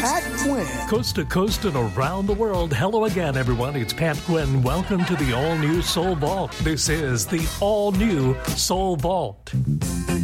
Pat Quinn. Coast to coast and around the world. Hello again, everyone. It's Pat Quinn. Welcome to the all-new Soul Vault. This is the all-new Soul Vault.